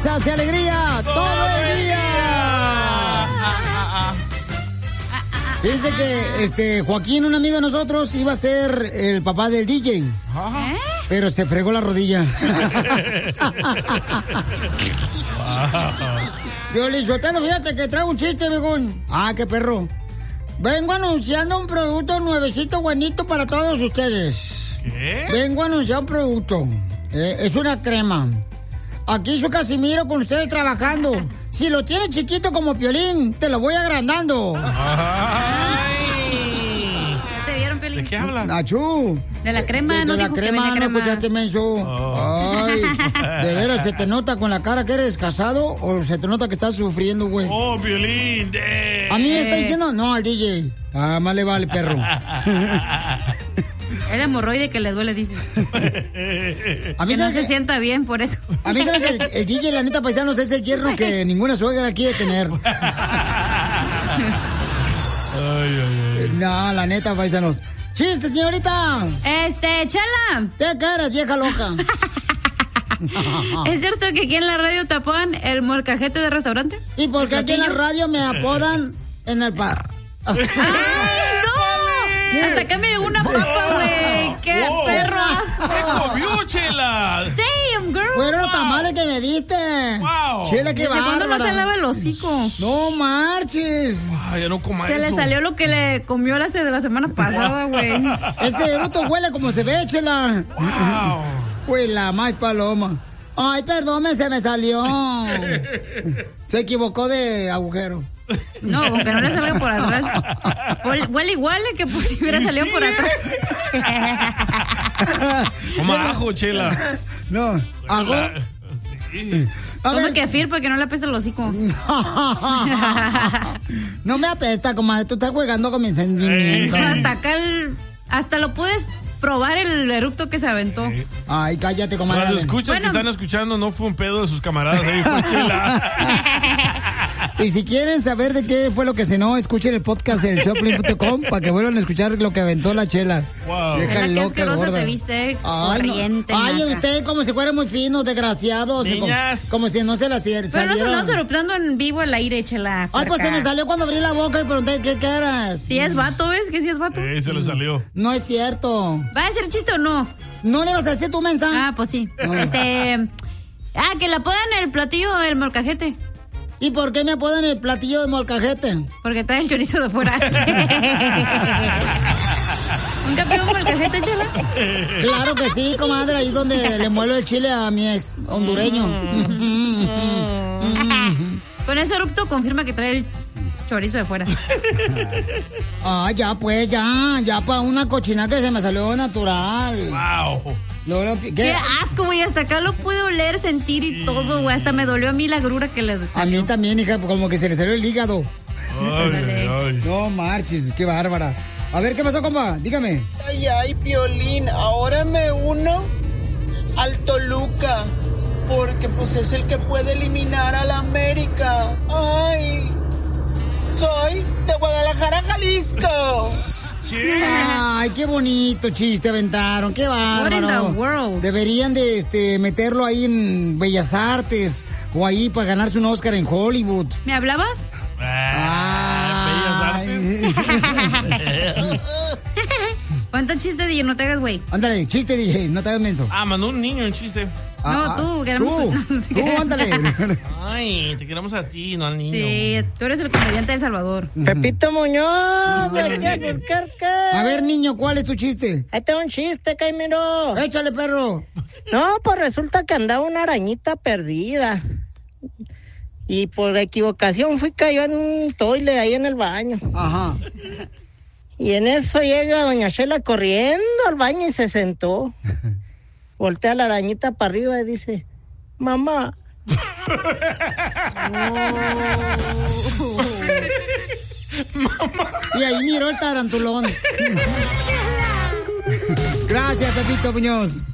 risas y alegría todo el día. Fíjense que Joaquín, un amigo de nosotros, iba a ser el papá del DJ. Pero se fregó la rodilla. Violizotelo, fíjate que trae un chiste, viejón. Ah, qué perro. Vengo anunciando un producto nuevecito, buenito para todos ustedes. ¿Qué? Vengo a anunciar un producto. Es una crema. Aquí su Casimiro con ustedes trabajando. Si lo tiene chiquito como Piolín, te lo voy agrandando. ¿Ya te vieron, Piolín? ¿De qué hablan? Achú. De la crema, de no la dijo que crema, venía no crema. escuchaste, menso. Ay, de veras, ¿se te nota con la cara que eres casado o se te nota que estás sufriendo, güey? Oh, Piolín. ¿A mí me está diciendo? No, al DJ. Ah, más le vale, perro. El hemorroide que le duele, dice. A mí que no se sienta bien por eso. A mí sabe que el DJ, la neta, paisanos, es el yerno que ninguna suegra quiere tener. No, la neta, paisanos. ¡Chiste, señorita! Chela. ¿Qué quieres, vieja loca? ¿Es cierto que aquí en la radio te apodan el molcajete de restaurante? ¿Y por qué aquí en la radio me apodan en el bar? ¡Ay, no! Hasta acá me llegó una papa, güey. ¡Qué perro asco! ¿Qué comió, Chela? ¡Damn, girl! Fueron los tamales que me diste. Wow. Chela, qué bárbara. ¿Cuándo no se lava el hocico? No marches. Ay, ya no coma Se eso. le salió lo que le comió de la semana pasada, güey. Ese eruto huele como se ve, Chela. Wow. Pues la más paloma. Ay, perdón, se me salió. Se equivocó de agujero. No, aunque no le salga por atrás. Huele igual que pues, si hubiera salido por atrás. Coma ajo, Chela. No, ajo. Sí. Toma kefir para que no le apeste el hocico. No me apesta, comadre. Tú estás jugando con mis sentimientos. Hasta acá hasta lo puedes probar el eructo que se aventó. Ay, cállate, Para comadre. los escuchas que están escuchando, no fue un pedo de sus camaradas ahí, fue Chela. Y si quieren saber de qué fue lo que cenó, escuchen el podcast en Choplin.com para que vuelvan a escuchar lo que aventó la Chela. Wow. Deja Qué loca, asqueroso gorda. te viste, Ay, corriente. no. Ay, naca. usted como si fuera muy fino, desgraciado. Niñas. Como si no se la Pero no se saliera. andamos soplando en vivo al aire, Chela. Ay, pues se puerca. me salió cuando abrí la boca y pregunté qué eras. Si es vato, ¿ves? Que si es vato. Se le salió. No es cierto. ¿Va a ser chiste o no? ¿No le vas a decir tu mensa? Ah, pues sí. No. Que le apodan el platillo el molcajete. ¿Y por qué me apodan el platillo de molcajete? Porque trae el chorizo de fuera. ¿Nunca pidió un molcajete, Chela? Claro que sí, comadre, ahí donde le muelo el chile a mi ex hondureño. Con ese erupto confirma que trae el chorizo de fuera. Ah, ya pues, ya para una cochina que se me salió natural. Wow. Qué asco, güey. Hasta acá lo pude oler, sentir y todo, güey. Hasta me dolió a mí la grura que le A salió. mí también, hija, como que se le salió el hígado. Ay. No marches, qué bárbara. A ver, ¿qué pasó, compa? Dígame. Ay, Piolín, ahora me uno al Toluca, porque pues es el que puede eliminar a la América. Ay, soy de Guadalajara, Jalisco. ¿Qué? Ay, qué bonito chiste aventaron, qué bárbaro. What in the world? Deberían de meterlo ahí en Bellas Artes o ahí para ganarse un Oscar en Hollywood. ¿Me hablabas? Bellas Artes. ¿Cuánto chiste, DJ? No te hagas, güey. Ándale, chiste, DJ, no te hagas menso. Mandó un niño un chiste. No, tú, queremos... Tú, ándale. Ay, te queremos a ti, no al niño. Sí, tú eres el comediante de El Salvador. Pepito Muñoz, de aquí a Albuquerque. A ver, niño, ¿cuál es tu chiste? Ahí tengo un chiste, Caimiro. Échale, perro. No, pues resulta que andaba una arañita perdida. Y por equivocación cayó en un toile ahí en el baño. Ajá. Y en eso llega doña Chela corriendo al baño y se sentó. Voltea la arañita para arriba y dice, mamá. Y ahí miró el tarantulón. Gracias, Pepito Muñoz.